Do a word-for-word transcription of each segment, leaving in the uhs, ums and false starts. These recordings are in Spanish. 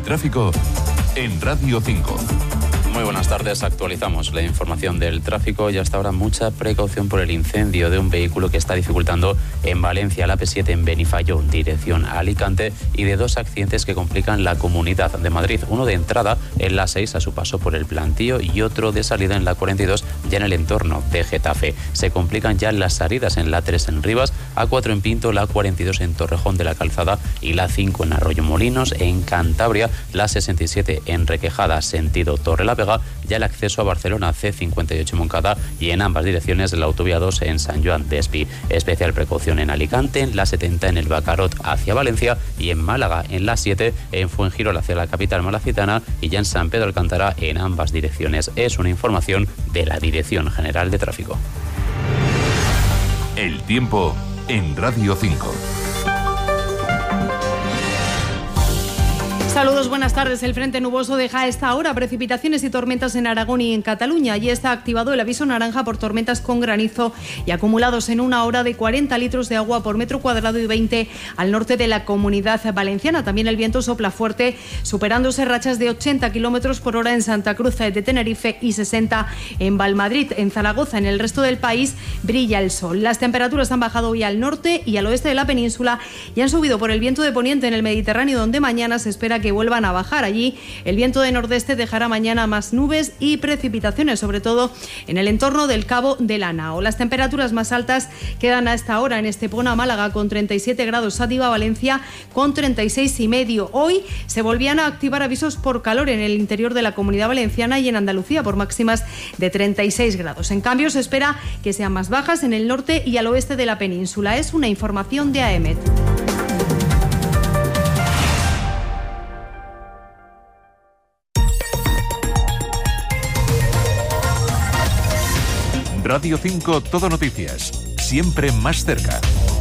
tráfico en Radio cinco. Muy buenas tardes, actualizamos la información del tráfico y hasta ahora mucha precaución por el incendio de un vehículo que está dificultando en Valencia, la A P siete en Benifayó, dirección a Alicante, y de dos accidentes que complican la Comunidad de Madrid, uno de entrada en la seis a su paso por el Plantío y otro de salida en la cuarenta y dos ya en el entorno de Getafe. Se complican ya las salidas en la tres en Rivas, A cuatro en Pinto, la cuarenta y dos en Torrejón de la Calzada y la cinco en Arroyomolinos. En Cantabria, la sesenta y siete en Requejada, sentido Torrelavega, ya el acceso a Barcelona, C cincuenta y ocho Moncada, y en ambas direcciones la autovía dos en San Joan de Espí. Especial precaución en Alicante, en la setenta en el Bacarot hacia Valencia, y en Málaga en la siete en Fuengirola hacia la capital malacitana, y ya en San Pedro Alcántara en ambas direcciones. Es una información de la Dirección General de Tráfico. El tiempo en Radio cinco. Saludos, buenas tardes. El frente nuboso deja a esta hora precipitaciones y tormentas en Aragón y en Cataluña. Ya está activado el aviso naranja por tormentas con granizo y acumulados en una hora de cuarenta litros de agua por metro cuadrado y veinte al norte de la Comunidad Valenciana. También el viento sopla fuerte, superándose rachas de ochenta kilómetros por hora en Santa Cruz de Tenerife y sesenta en Valmadrid. En Zaragoza, en el resto del país, brilla el sol. Las temperaturas han bajado hoy al norte y al oeste de la península y han subido por el viento de poniente en el Mediterráneo, donde mañana se espera que que vuelvan a bajar. Allí el viento de nordeste dejará mañana más nubes y precipitaciones, sobre todo en el entorno del Cabo de la Nao. Las temperaturas más altas quedan a esta hora en Estepona, Málaga con treinta y siete grados, Sátiva, Valencia con treinta y seis y medio. Hoy se volvían a activar avisos por calor en el interior de la Comunidad Valenciana y en Andalucía por máximas de treinta y seis grados. En cambio, se espera que sean más bajas en el norte y al oeste de la península. Es una información de A E M E T. Radio cinco Todo Noticias, siempre más cerca.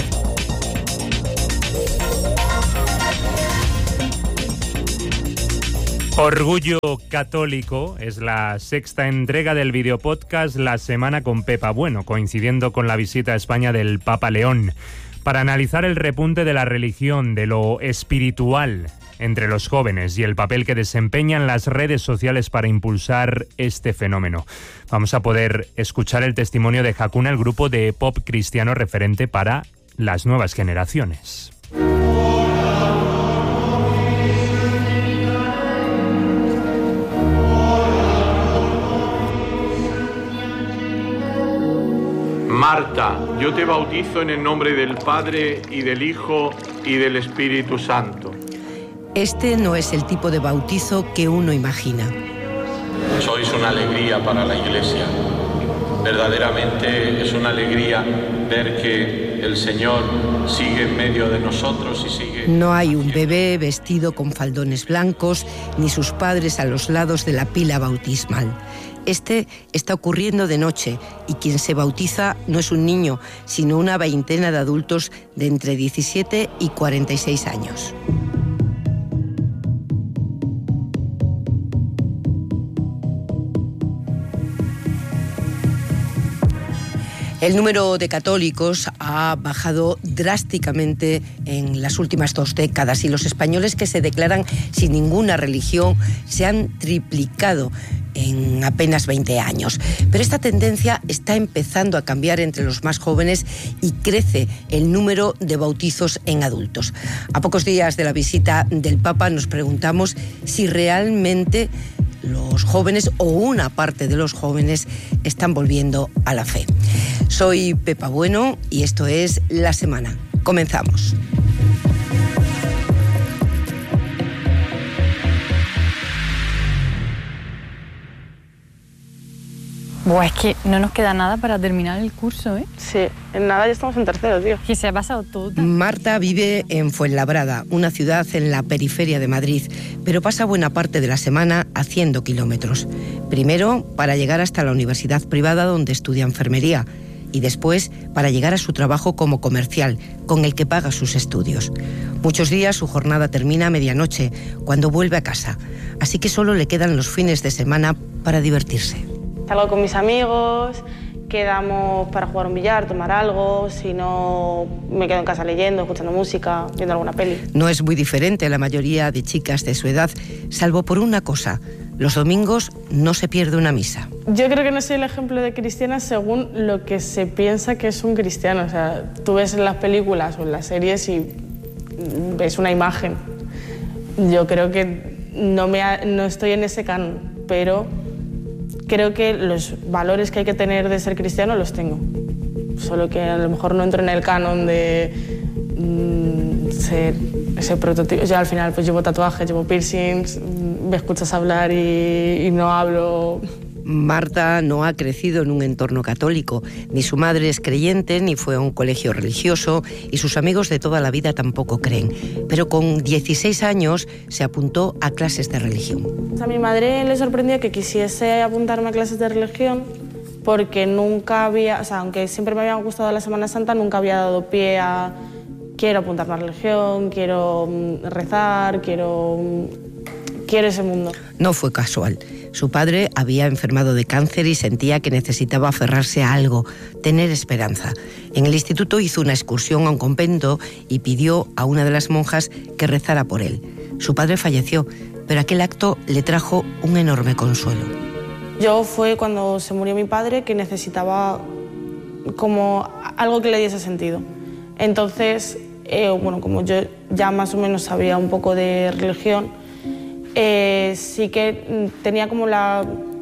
Orgullo Católico es la sexta entrega del videopodcast La Semana con Pepa Bueno, coincidiendo con la visita a España del Papa León, para analizar el repunte de la religión, de lo espiritual entre los jóvenes y el papel que desempeñan las redes sociales para impulsar este fenómeno. Vamos a poder escuchar el testimonio de Hakuna, el grupo de pop cristiano referente para las nuevas generaciones. Marta, yo te bautizo en el nombre del Padre y del Hijo y del Espíritu Santo. Este no es el tipo de bautizo que uno imagina. Sois una alegría para la Iglesia. Verdaderamente es una alegría ver que el Señor sigue en medio de nosotros y sigue... No hay un bebé vestido con faldones blancos, ni sus padres a los lados de la pila bautismal. Este está ocurriendo de noche y quien se bautiza no es un niño, sino una veintena de adultos de entre diecisiete y cuarenta y seis años. El número de católicos ha bajado drásticamente en las últimas dos décadas y los españoles que se declaran sin ninguna religión se han triplicado en apenas veinte años. Pero esta tendencia está empezando a cambiar entre los más jóvenes y crece el número de bautizos en adultos. A pocos días de la visita del Papa nos preguntamos si realmente los jóvenes o una parte de los jóvenes están volviendo a la fe. Soy Pepa Bueno y esto es La Semana. Comenzamos. Buah, es que no nos queda nada para terminar el curso, ¿eh? Sí, en nada ya estamos en tercero, tío. Que se ha pasado todo. Marta vive en Fuenlabrada, una ciudad en la periferia de Madrid, pero pasa buena parte de la semana haciendo kilómetros. Primero, para llegar hasta la universidad privada donde estudia enfermería, y después para llegar a su trabajo como comercial, con el que paga sus estudios. Muchos días su jornada termina a medianoche, cuando vuelve a casa, así que solo le quedan los fines de semana para divertirse. Salgo con mis amigos quedamos para jugar un billar, tomar algo, si no me quedo en casa leyendo, escuchando música, viendo alguna peli. No es muy diferente a la mayoría de chicas de su edad, salvo por una cosa: los domingos no se pierde una misa. Yo creo que no soy el ejemplo de cristiana según lo que se piensa que es un cristiano. O sea, tú ves en las películas o en las series y ves una imagen. Yo creo que no, me ha, no estoy en ese canon, pero creo que los valores que hay que tener de ser cristiano los tengo. Solo que a lo mejor no entro en el canon de mmm, ser ese prototipo. Yo al final pues llevo tatuajes, llevo piercings, me escuchas hablar y, y no hablo. Marta no ha crecido en un entorno católico. Ni su madre es creyente, ni fue a un colegio religioso, y sus amigos de toda la vida tampoco creen. Pero con dieciséis años se apuntó a clases de religión. A mi madre le sorprendió que quisiese apuntarme a clases de religión porque nunca había, o sea, aunque siempre me había gustado la Semana Santa, nunca había dado pie a quiero apuntarme a la religión, quiero rezar, quiero, quiero ese mundo. No fue casual. Su padre había enfermado de cáncer y sentía que necesitaba aferrarse a algo, tener esperanza. En el instituto hizo una excursión a un convento y pidió a una de las monjas que rezara por él. Su padre falleció, pero aquel acto le trajo un enorme consuelo. Yo fue cuando se murió mi padre que necesitaba como algo que le diese sentido. Entonces, eh, bueno, como yo ya más o menos sabía un poco de religión, Eh, sí que tenía como la,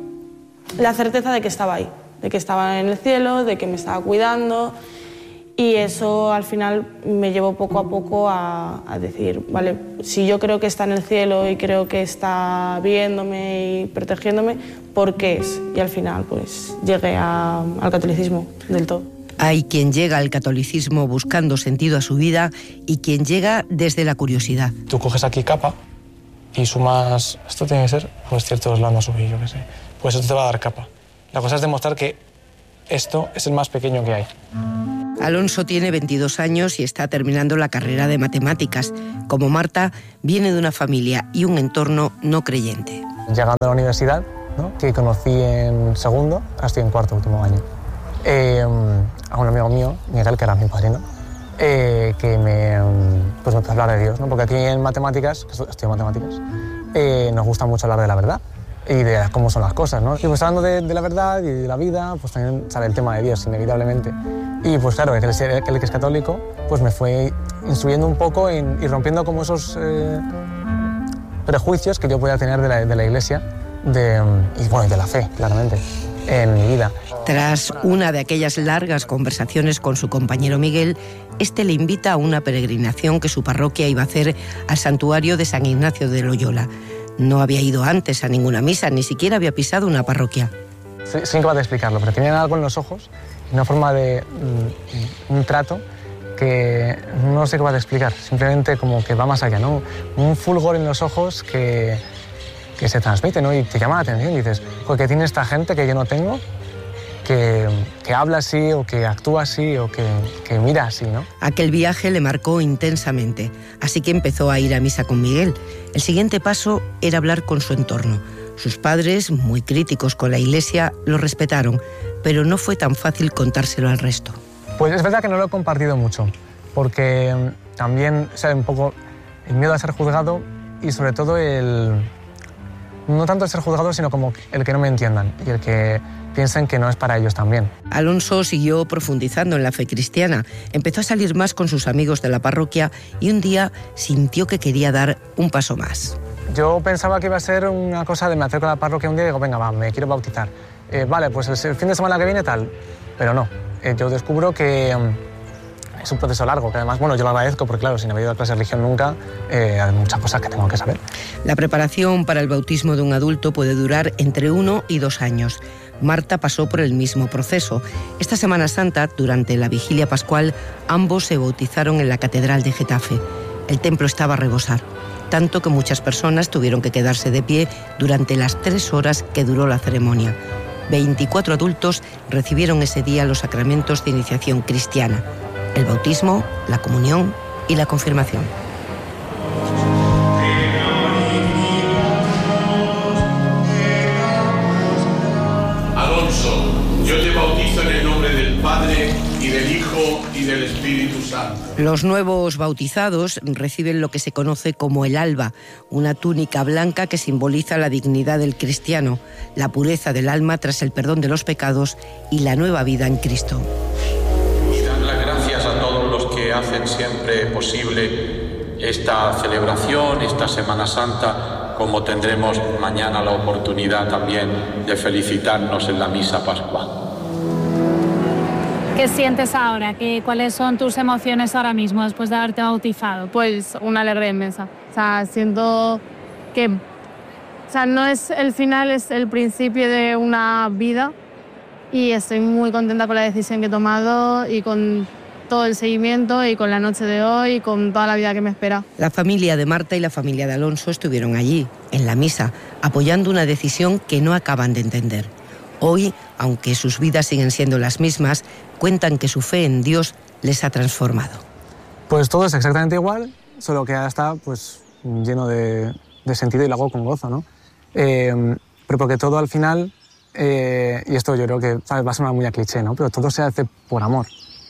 la certeza de que estaba ahí, de que estaba en el cielo, de que me estaba cuidando, y eso al final me llevó poco a poco a, a decir, vale, si yo creo que está en el cielo y creo que está viéndome y protegiéndome, ¿por qué es? Y al final pues llegué a, al catolicismo del todo. Hay quien llega al catolicismo buscando sentido a su vida y quien llega desde la curiosidad. Tú coges aquí capa y sumas, esto tiene que ser, pues ciertos lados subir, yo qué sé, pues esto te va a dar capa. La cosa es demostrar que esto es el más pequeño que hay. Alonso tiene veintidós años y está terminando la carrera de matemáticas. Como Marta, viene de una familia y un entorno no creyente. Llegando a la universidad, ¿no?, que conocí en segundo, estoy en cuarto, último año, eh, a un amigo mío, Miguel, que era mi padrino, Eh, que me, pues me empezó a hablar de Dios, ¿no? Porque aquí en matemáticas, que estudio matemáticas, eh, nos gusta mucho hablar de la verdad y de cómo son las cosas, ¿no? Y pues hablando de, de la verdad y de la vida, pues también sale el tema de Dios, inevitablemente. Y pues claro, el que es, el que es católico, pues me fue instruyendo un poco en, y rompiendo como esos eh, prejuicios que yo podía tener de la, de la Iglesia de, y bueno, de la fe, claramente, en mi vida. Tras una de aquellas largas conversaciones con su compañero Miguel, este le invita a una peregrinación que su parroquia iba a hacer al santuario de San Ignacio de Loyola. No había ido antes a ninguna misa, ni siquiera había pisado una parroquia. Soy, soy incapaz de explicarlo, pero tenían algo en los ojos, una forma de un, un trato que no sé qué va a explicar, simplemente como que va más allá, ¿no? Un fulgor en los ojos que, que se transmite, ¿no? Y te llama la atención y dices, ¿qué tiene esta gente que yo no tengo? Que, que habla así o que actúa así o que, que mira así, ¿no? Aquel viaje le marcó intensamente, así que empezó a ir a misa con Miguel. El siguiente paso era hablar con su entorno. Sus padres, muy críticos con la Iglesia, lo respetaron, pero no fue tan fácil contárselo al resto. Pues es verdad que no lo he compartido mucho, porque también, o sea, un poco el miedo a ser juzgado y sobre todo el... no tanto el ser juzgado, sino como el que no me entiendan y el que piensen que no es para ellos también. Alonso siguió profundizando en la fe cristiana, empezó a salir más con sus amigos de la parroquia y un día sintió que quería dar un paso más. Yo pensaba que iba a ser una cosa de me acerco a la parroquia un día y digo, venga, va, me quiero bautizar. Eh, vale, pues el fin de semana que viene tal, pero no. Eh, yo descubro que um, es un proceso largo, que además, bueno, yo lo agradezco porque, claro, si no había ido a clase de religión nunca, eh, hay muchas cosas que tengo que saber. La preparación para el bautismo de un adulto puede durar entre uno y dos años. Marta pasó por el mismo proceso. Esta Semana Santa, durante la vigilia pascual, ambos se bautizaron en la Catedral de Getafe. El templo estaba a rebosar, tanto que muchas personas tuvieron que quedarse de pie durante las tres horas que duró la ceremonia. veinticuatro adultos recibieron ese día los sacramentos de iniciación cristiana: el bautismo, la comunión y la confirmación. Alonso, yo te bautizo en el Los nuevos bautizados reciben lo que se conoce como el alba, una túnica blanca que simboliza la dignidad del cristiano, la pureza del alma tras el perdón de los pecados y la nueva vida en Cristo. Y dar las gracias a todos los que hacen siempre posible esta celebración, esta Semana Santa, como tendremos mañana la oportunidad también de felicitarnos en la misa pascual. ¿Qué sientes ahora? ¿Qué, ¿Cuáles son tus emociones ahora mismo después de haberte bautizado? Pues una alegría inmensa. O sea, siento que o sea, no es el final, es el principio de una vida y estoy muy contenta con la decisión que he tomado y con todo el seguimiento y con la noche de hoy y con toda la vida que me espera. La familia de Marta y la familia de Alonso estuvieron allí, en la misa, apoyando una decisión que no acaban de entender. Hoy, aunque sus vidas siguen siendo las mismas, cuentan que su fe en Dios les ha transformado. Pues todo es exactamente igual, solo que ahora está pues, lleno de, de sentido y lo hago con gozo, ¿no? Eh, pero porque todo al final, eh, y esto yo creo que ¿sabes? Va a sonar muy a cliché, ¿no? Pero todo se hace por amor.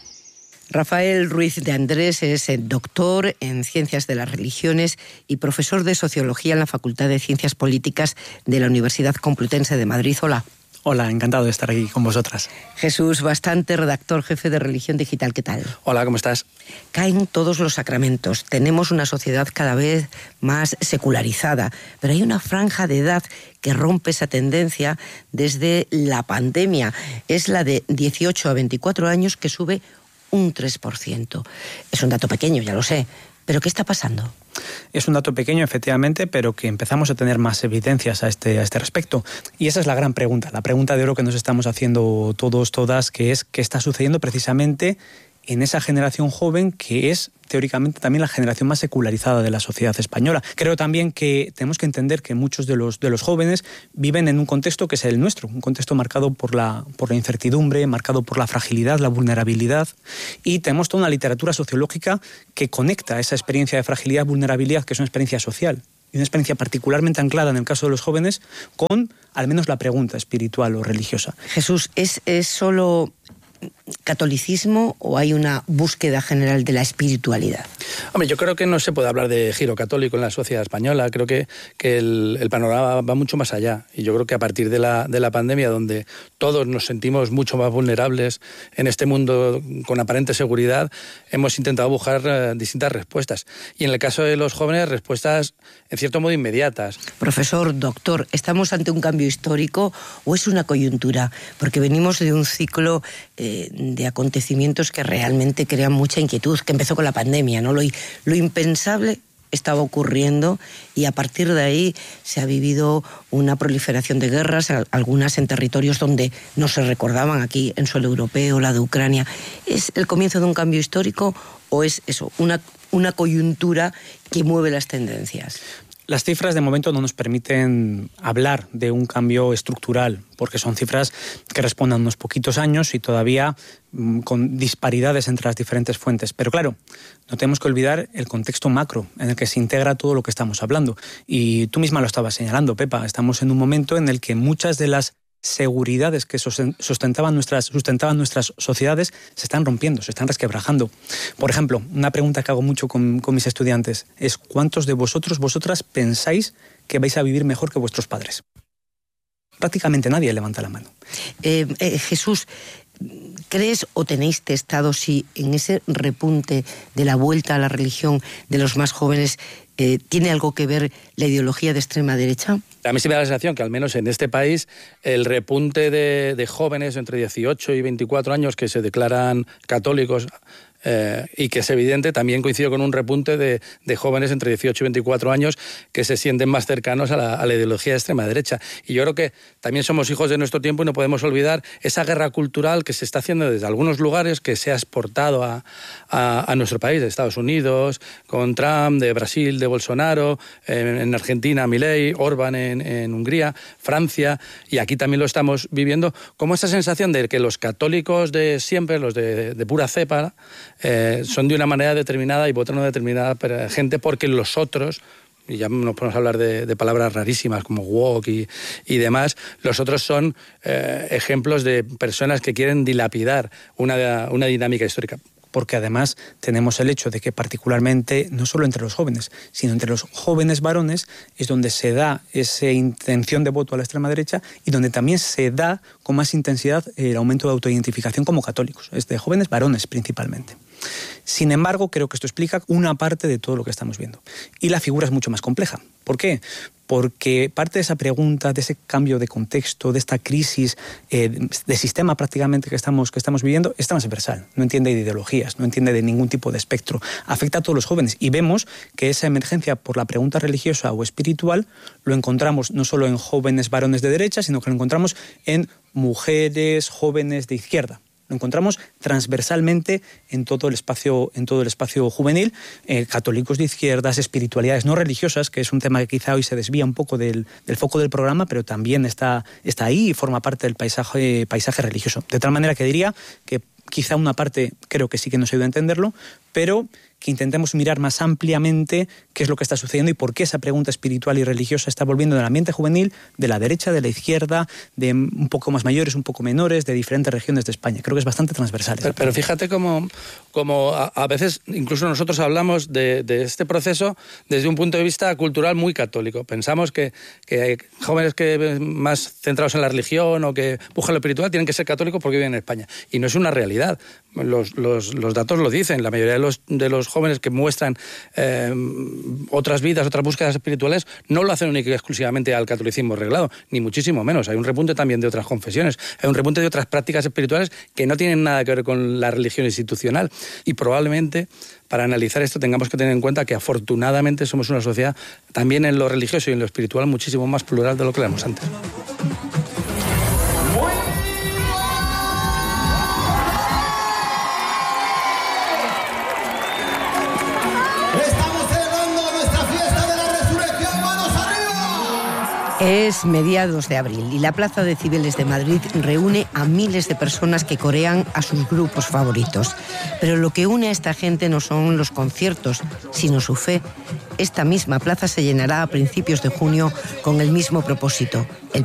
Rafael Ruiz de Andrés es doctor en Ciencias de las Religiones y profesor de Sociología en la Facultad de Ciencias Políticas de la Universidad Complutense de Madrid. Hola. Hola, encantado de estar aquí con vosotras. Jesús Bastante, redactor jefe de Religión Digital, ¿qué tal? Hola, ¿cómo estás? Caen todos los sacramentos. Tenemos una sociedad cada vez más secularizada, pero hay una franja de edad que rompe esa tendencia desde la pandemia. Es la de dieciocho a veinticuatro años, que sube un tres por ciento. Es un dato pequeño, ya lo sé, pero ¿qué está pasando? Es un dato pequeño, efectivamente, pero que empezamos a tener más evidencias a este, a este respecto. Y esa es la gran pregunta, la pregunta de oro que nos estamos haciendo todos, todas, que es qué está sucediendo precisamente en esa generación joven que es teóricamente también la generación más secularizada de la sociedad española. Creo también que tenemos que entender que muchos de los, de los jóvenes viven en un contexto que es el nuestro, un contexto marcado por la, por la incertidumbre, marcado por la fragilidad, la vulnerabilidad, y tenemos toda una literatura sociológica que conecta esa experiencia de fragilidad, vulnerabilidad, que es una experiencia social, y una experiencia particularmente anclada en el caso de los jóvenes, con al menos la pregunta espiritual o religiosa. Jesús, ¿es, es solo catolicismo o hay una búsqueda general de la espiritualidad? Hombre, yo creo que no se puede hablar de giro católico en la sociedad española. Creo que, que el, el panorama va mucho más allá. Y yo creo que a partir de la, de la pandemia, donde todos nos sentimos mucho más vulnerables en este mundo con aparente seguridad, hemos intentado buscar uh, distintas respuestas. Y en el caso de los jóvenes, respuestas en cierto modo inmediatas. Profesor, doctor, ¿estamos ante un cambio histórico o es una coyuntura? Porque venimos de un ciclo eh, de acontecimientos que realmente crean mucha inquietud, que empezó con la pandemia, ¿no? Lo, lo impensable estaba ocurriendo y a partir de ahí se ha vivido una proliferación de guerras, algunas en territorios donde no se recordaban, aquí en suelo europeo, la de Ucrania. ¿Es el comienzo de un cambio histórico o es eso, una, una coyuntura que mueve las tendencias? Las cifras de momento no nos permiten hablar de un cambio estructural, porque son cifras que responden a unos poquitos años y todavía mmm, con disparidades entre las diferentes fuentes. Pero claro, no tenemos que olvidar el contexto macro en el que se integra todo lo que estamos hablando. Y tú misma lo estabas señalando, Pepa, estamos en un momento en el que muchas de las seguridades que sustentaban nuestras, sustentaban nuestras sociedades se están rompiendo, se están resquebrajando. Por ejemplo, una pregunta que hago mucho con, con mis estudiantes es ¿cuántos de vosotros, vosotras pensáis que vais a vivir mejor que vuestros padres? Prácticamente nadie levanta la mano. Eh, eh, Jesús, ¿crees o tenéis testado si en ese repunte de la vuelta a la religión de los más jóvenes eh, tiene algo que ver la ideología de extrema derecha? A mí sí me da la sensación que al menos en este país el repunte de, de jóvenes entre dieciocho y veinticuatro años que se declaran católicos eh, y que es evidente, también coincido con un repunte de, de jóvenes entre dieciocho y veinticuatro años que se sienten más cercanos a la, a la ideología de extrema derecha. Y yo creo que también somos hijos de nuestro tiempo y no podemos olvidar esa guerra cultural que se está haciendo desde algunos lugares, que se ha exportado a, a, a nuestro país, de Estados Unidos, con Trump, de Brasil, de Bolsonaro, en, en Argentina, Milei, Orbán en, en Hungría, Francia, y aquí también lo estamos viviendo, como esa sensación de que los católicos de siempre, los de, de pura cepa, eh, son de una manera determinada y votan a una determinada gente porque los otros, y ya no podemos hablar de, de palabras rarísimas como woke y, y demás, los otros son eh, ejemplos de personas que quieren dilapidar una, una dinámica histórica. porque además tenemos el hecho de que particularmente, no solo entre los jóvenes, sino entre los jóvenes varones, es donde se da esa intención de voto a la extrema derecha y donde también se da con más intensidad el aumento de autoidentificación como católicos, es de jóvenes varones principalmente. Sin embargo, creo que esto explica una parte de todo lo que estamos viendo. Y la figura es mucho más compleja. ¿Por qué? Porque parte de esa pregunta, de ese cambio de contexto, de esta crisis eh, de sistema prácticamente que estamos, que estamos viviendo, es transversal. No entiende de ideologías, no entiende de ningún tipo de espectro. Afecta a todos los jóvenes. Y vemos que esa emergencia por la pregunta religiosa o espiritual lo encontramos no solo en jóvenes varones de derecha, sino que lo encontramos en mujeres jóvenes de izquierda. Lo encontramos transversalmente en todo el espacio, en todo el espacio juvenil, eh, católicos de izquierdas, espiritualidades no religiosas, que es un tema que quizá hoy se desvía un poco del, del foco del programa, pero también está, está ahí y forma parte del paisaje, paisaje religioso. De tal manera que diría que quizá una parte creo que sí que nos ayuda a entenderlo, pero que intentemos mirar más ampliamente qué es lo que está sucediendo y por qué esa pregunta espiritual y religiosa está volviendo del ambiente juvenil, de la derecha, de la izquierda, de un poco más mayores, un poco menores, de diferentes regiones de España. Creo que es bastante transversal. Pero, pero fíjate cómo, cómo a, a veces incluso nosotros hablamos de, de este proceso desde un punto de vista cultural muy católico. Pensamos que, que hay jóvenes que más centrados en la religión o que buscan lo espiritual tienen que ser católicos porque viven en España. Y no es una realidad. Los, los, los datos lo dicen. La mayoría de los, de los jóvenes que muestran eh, otras vidas, otras búsquedas espirituales, no lo hacen únicamente y exclusivamente al catolicismo reglado, ni muchísimo menos. Hay un repunte también de otras confesiones, hay un repunte de otras prácticas espirituales que no tienen nada que ver con la religión institucional. Y probablemente, para analizar esto, tengamos que tener en cuenta que afortunadamente somos una sociedad, también en lo religioso y en lo espiritual, muchísimo más plural de lo que éramos antes. Es mediados de abril y la Plaza de Cibeles de Madrid reúne a miles de personas que corean a sus grupos favoritos. Pero lo que une a esta gente no son los conciertos, sino su fe. Esta misma plaza se llenará a principios de junio con el mismo propósito, el